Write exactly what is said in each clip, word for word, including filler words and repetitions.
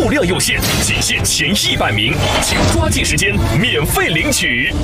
数量有限，仅限前一百名，请抓紧时间免费领取。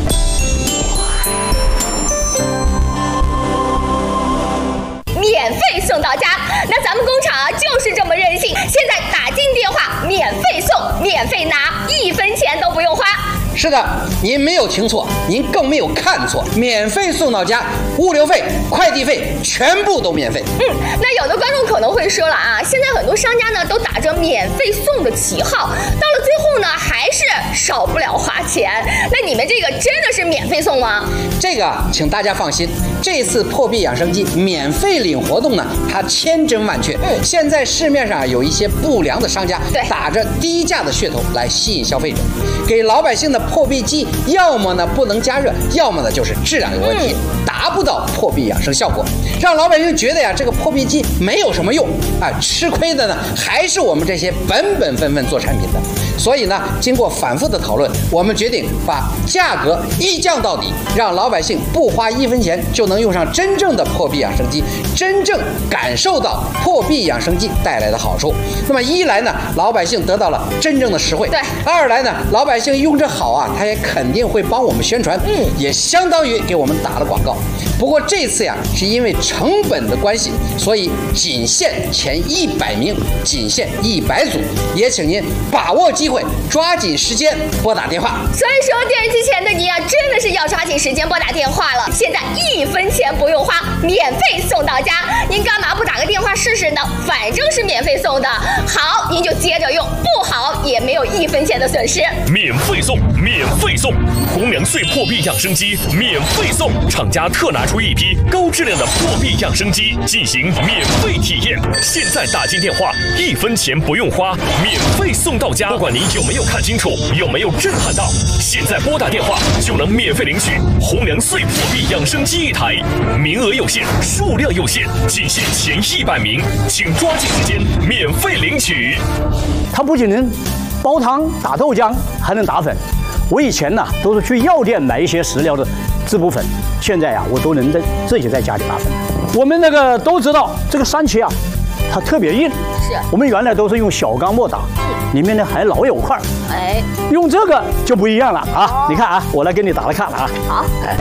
免费送到家，那咱们工厂啊就是这么任性，现在打进电话免费送，免费拿，一分钱都不用花。 是的，您没有听错，您更没有看错，免费送到家，物流费、快递费全部都免费。 嗯，那有的观众可能会说了啊，现在很多商家呢都打着免费送的旗号，到了最后呢还是少不了花钱。那你们这个真的是免费送吗？ 这个请大家放心，这次破壁养生机免费领活动呢，它千真万确。 嗯， 现在市面上有一些不良的商家， 对， 打着低价的噱头来吸引消费者，给老百姓的破壁机要么呢不能加热，要么呢就是质量有问题，嗯，达不到破壁养生效果，让老百姓觉得呀这个破壁机没有什么用啊，吃亏的呢还是我们这些本本分分做产品的。所以呢，经过反复的讨论，我们决定把价格一降到底，让老百姓不花一分钱就能用上真正的破壁养生机，真正感受到破壁养生机带来的好处。那么一来呢，老百姓得到了真正的实惠； 对， 二来呢，老百姓用着好啊，他也肯定会帮我们宣传，嗯，也相当于给我们打了广告。不过这次呀，是因为成本的关系，所以仅限前一百名，仅限一百组，也请您把握机会，抓紧时间拨打电话。 所以说，电视机前的你啊，真的是要抓紧时间拨打电话了。现在一分钱不用花，免费送到家，您干嘛不打个电话试试呢？反正是免费送的，好您就接着用，不好也没有一分钱的损失。 免费送，免费送，红娘穗破壁养生机免费送，厂家特拿出一批高质量的破壁养生机进行免费体验。现在打进电话，一分钱不用花，免费送到家。不管您有没有看清楚，有没有震撼到，现在拨打电话就能免费领取红娘穗破壁养生机一台，名额有限，数量有限，仅限前一百名，请抓紧时间免费领取。 它不仅能煲汤、打豆浆，还能打粉。我以前呢都是去药店买一些食疗的滋补粉，现在呀我都能在自己在家里打粉。我们那个都知道这个山茄啊，它特别硬， 是我们原来都是用小钢末打，里面呢还老有块儿， 哎， 用这个就不一样了啊！哦，你看啊，我来给你打了看了啊。 好，哎，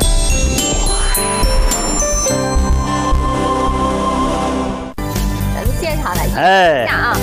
咱们现场来看一下啊。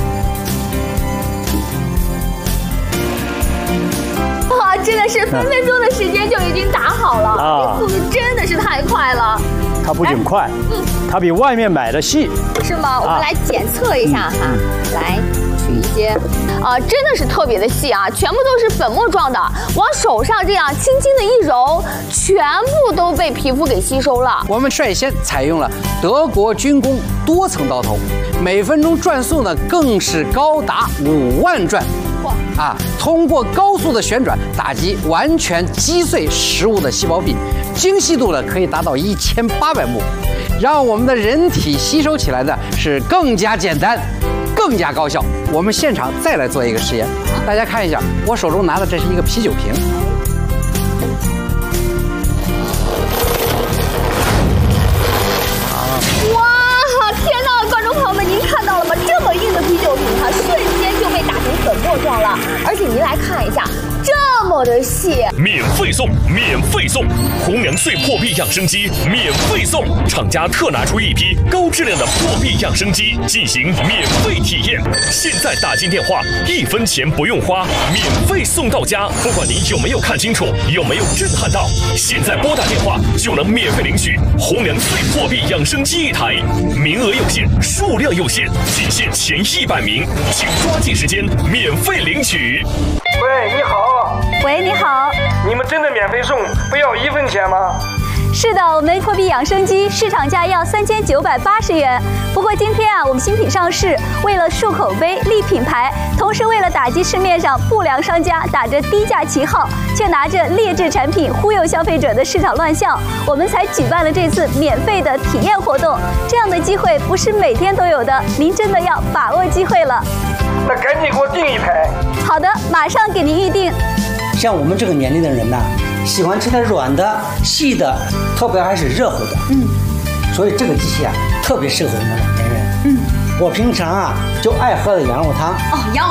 哇，真的是分分钟的时间就已经打好了，啊，这速度真的是太快了。 它不仅快，嗯，它比外面买的细， 是吗？我们来检测一下哈，啊，来取一些，啊，真的是特别的细啊，全部都是粉末状的，往手上这样轻轻的一揉，全部都被皮肤给吸收了。 我们率先采用了德国军工多层刀头，每分钟转速呢更是高达五万转。啊，通过高速的旋转打击，完全击碎食物的细胞壁，精细度呢可以达到一千八百目，让我们的人体吸收起来呢是更加简单，更加高效。我们现场再来做一个实验，大家看一下，我手中拿的这是一个啤酒瓶。 哇，天哪，观众朋友们，您看到了吗？这么硬的啤酒瓶，它瞬间就被打成粉末状了，而且您来看一下，这么的细。 免费送，免费送，红娘穗破壁养生机免费送，厂家特拿出一批高质量的破壁养生机进行免费体验。现在打进电话，一分钱不用花，免费送到家。不管您有没有看清楚，有没有震撼到，现在拨打电话就能免费领取红娘穗破壁养生机一台，名额有限，数量有限，仅限前一百名，请抓紧时间免费领取。 喂，你好。 喂，你好。 你们真的免费送，不要一分钱吗？ 是的，我们破壁养生机市场价要三千九百八十元。不过今天啊，我们新品上市，为了树口碑、立品牌，同时为了打击市面上不良商家打着低价旗号，却拿着劣质产品忽悠消费者的市场乱象，我们才举办了这次免费的体验活动。这样的机会不是每天都有的，您真的要把握机会了。 那赶紧给我订一排。 好的，马上给您预定。 像我们这个年龄的人呢，喜欢吃点软的、细的，特别还是热乎的。嗯，所以这个机器啊，特别适合我们老年人。嗯，我平常啊就爱喝的羊肉汤。 哦，羊肉